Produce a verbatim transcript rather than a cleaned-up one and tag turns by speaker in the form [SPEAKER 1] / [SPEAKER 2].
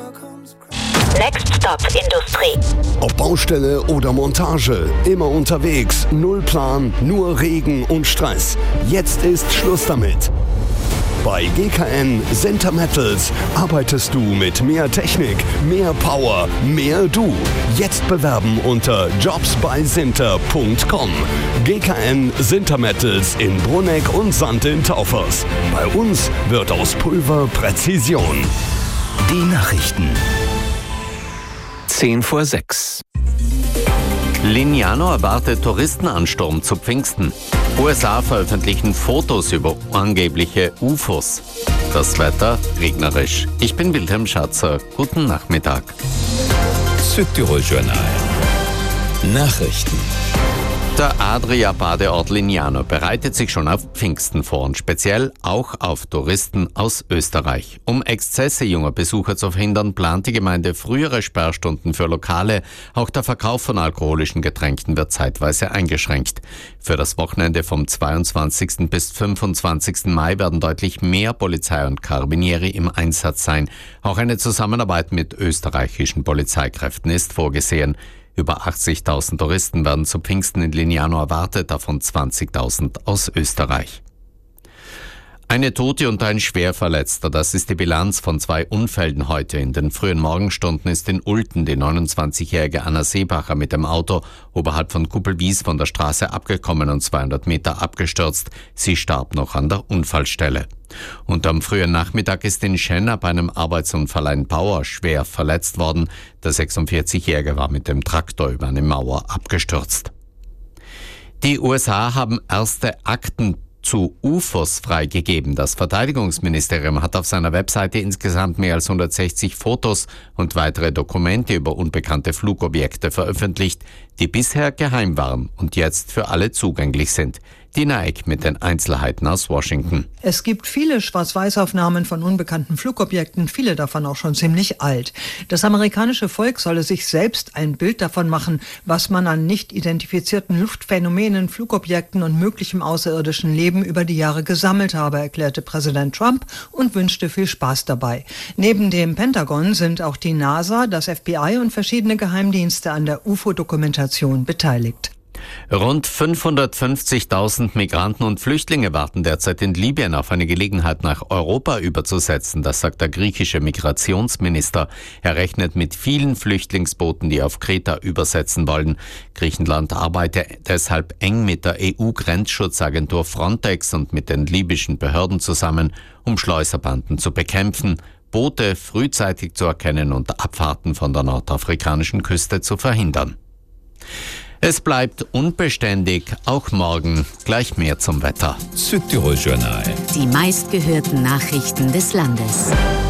[SPEAKER 1] Next Stop Industrie.
[SPEAKER 2] Ob Baustelle oder Montage, immer unterwegs, null Plan, nur Regen und Stress. Jetzt ist Schluss damit. Bei G K N Sinter Metals arbeitest du mit mehr Technik, mehr Power, mehr du. Jetzt bewerben unter jobs bei sinter punkt com. G K N Sinter Metals in Brunegg und Sand in Taufers. Bei uns wird aus Pulver Präzision.
[SPEAKER 3] Die Nachrichten. Zehn vor sechs.
[SPEAKER 4] Lignano erwartet Touristenansturm zu Pfingsten. U S A veröffentlichen Fotos über angebliche U F Os. Das Wetter regnerisch. Ich bin Wilhelm Schatzer. Guten Nachmittag.
[SPEAKER 3] Südtirol Journal. Nachrichten.
[SPEAKER 4] Der Adria-Badeort Lignano bereitet sich schon auf Pfingsten vor und speziell auch auf Touristen aus Österreich. Um Exzesse junger Besucher zu verhindern, plant die Gemeinde frühere Sperrstunden für Lokale. Auch der Verkauf von alkoholischen Getränken wird zeitweise eingeschränkt. Für das Wochenende vom zweiundzwanzigsten bis fünfundzwanzigsten Mai werden deutlich mehr Polizei und Carabinieri im Einsatz sein. Auch eine Zusammenarbeit mit österreichischen Polizeikräften ist vorgesehen. Über achtzigtausend Touristen werden zu Pfingsten in Lignano erwartet, davon zwanzigtausend aus Österreich. Eine Tote und ein Schwerverletzter, das ist die Bilanz von zwei Unfällen heute. In den frühen Morgenstunden ist in Ulten die neunundzwanzigjährige Anna Seebacher mit dem Auto oberhalb von Kuppelwies von der Straße abgekommen und zweihundert Meter abgestürzt. Sie starb noch an der Unfallstelle. Und am frühen Nachmittag ist in Schenna bei einem Arbeitsunfall ein Bauer schwer verletzt worden. Der sechsundvierzigjährige war mit dem Traktor über eine Mauer abgestürzt. Die U S A haben erste Akten zu U F Os freigegeben. Das Verteidigungsministerium hat auf seiner Webseite insgesamt mehr als hundertsechzig Fotos und weitere Dokumente über unbekannte Flugobjekte veröffentlicht, die bisher geheim waren und jetzt für alle zugänglich sind. Dina Eck mit den Einzelheiten aus Washington.
[SPEAKER 5] Es gibt viele Schwarz-Weiß-Aufnahmen von unbekannten Flugobjekten, viele davon auch schon ziemlich alt. Das amerikanische Volk solle sich selbst ein Bild davon machen, was man an nicht identifizierten Luftphänomenen, Flugobjekten und möglichem außerirdischen Leben über die Jahre gesammelt habe, erklärte Präsident Trump und wünschte viel Spaß dabei. Neben dem Pentagon sind auch die NASA, das F B I und verschiedene Geheimdienste an der U F O-Dokumentation beteiligt.
[SPEAKER 4] Rund fünfhundertfünfzigtausend Migranten und Flüchtlinge warten derzeit in Libyen auf eine Gelegenheit, nach Europa überzusetzen. Das sagt der griechische Migrationsminister. Er rechnet mit vielen Flüchtlingsbooten, die auf Kreta übersetzen wollen. Griechenland arbeitet deshalb eng mit der E U-Grenzschutzagentur Frontex und mit den libyschen Behörden zusammen, um Schleuserbanden zu bekämpfen, Boote frühzeitig zu erkennen und Abfahrten von der nordafrikanischen Küste zu verhindern. Es bleibt unbeständig, auch morgen. Gleich mehr zum Wetter.
[SPEAKER 3] Südtirol Journal.
[SPEAKER 1] Die meistgehörten Nachrichten des Landes.